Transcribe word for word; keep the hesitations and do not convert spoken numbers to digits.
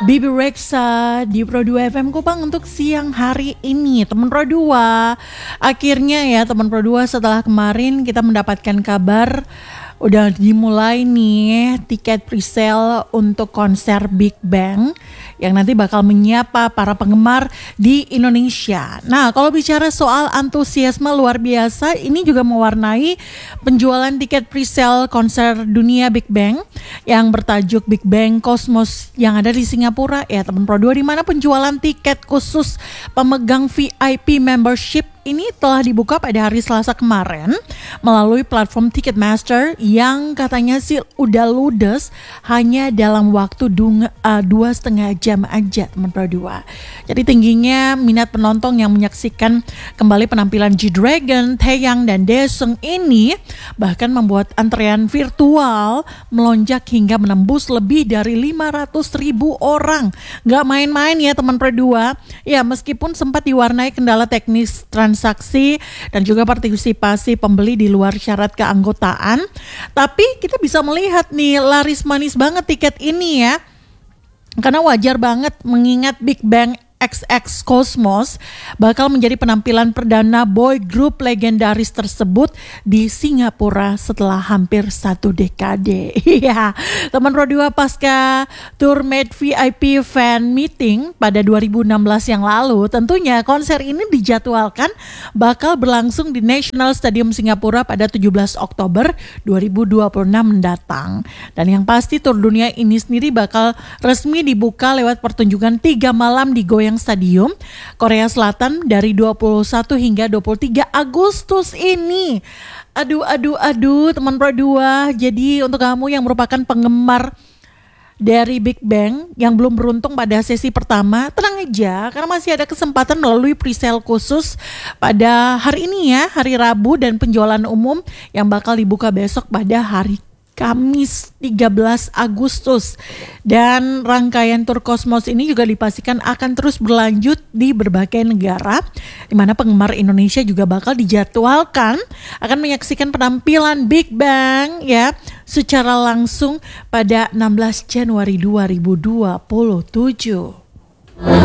Bibi Reksa di Pro dua F M Kupang untuk siang hari ini. Teman Pro dua, akhirnya ya teman Pro dua, setelah kemarin kita mendapatkan kabar udah dimulai nih tiket presale untuk konser Big Bang yang nanti bakal menyapa para penggemar di Indonesia. Nah, kalau bicara soal antusiasme luar biasa, ini juga mewarnai penjualan tiket presale konser dunia Big Bang yang bertajuk Big Bang Cosmos yang ada di Singapura ya teman Pro dua, di mana penjualan tiket khusus pemegang V I P membership ini telah dibuka pada hari Selasa kemarin melalui platform Ticketmaster yang katanya sih udah ludes hanya dalam waktu dung, uh, dua setengah jam aja teman Pro dua. Jadi tingginya minat penonton yang menyaksikan kembali penampilan G-Dragon, Taeyang dan Daesung ini bahkan membuat antrean virtual melonjak hingga menembus lebih dari lima ratus ribu orang. Gak main-main ya teman Pro dua. Ya meskipun sempat diwarnai kendala teknis trans transaksi dan juga partisipasi pembeli di luar syarat keanggotaan, tapi kita bisa melihat nih laris manis banget tiket ini ya, karena wajar banget mengingat Big Bang X X Cosmos bakal menjadi penampilan perdana boy group legendaris tersebut di Singapura setelah hampir satu dekade. Iya, teman Pro dua, pasca tour Made V I P fan meeting pada dua ribu enam belas yang lalu, tentunya konser ini dijadwalkan bakal berlangsung di National Stadium Singapura pada tujuh belas Oktober dua ribu dua puluh enam mendatang. Dan yang pasti tour dunia ini sendiri bakal resmi dibuka lewat pertunjukan tiga malam di Goyang Stadium Korea Selatan dari dua puluh satu hingga dua puluh tiga Agustus ini. Aduh aduh aduh teman Pro dua. Jadi untuk kamu yang merupakan penggemar dari Big Bang yang belum beruntung pada sesi pertama, tenang aja karena masih ada kesempatan melalui presale khusus pada hari ini ya, hari Rabu, dan penjualan umum yang bakal dibuka besok pada hari Kamis tiga belas Agustus. Dan rangkaian tur Cosmos ini juga dipastikan akan terus berlanjut di berbagai negara, di mana penggemar Indonesia juga bakal dijadwalkan akan menyaksikan penampilan Big Bang ya secara langsung pada enam belas Januari dua ribu dua puluh tujuh.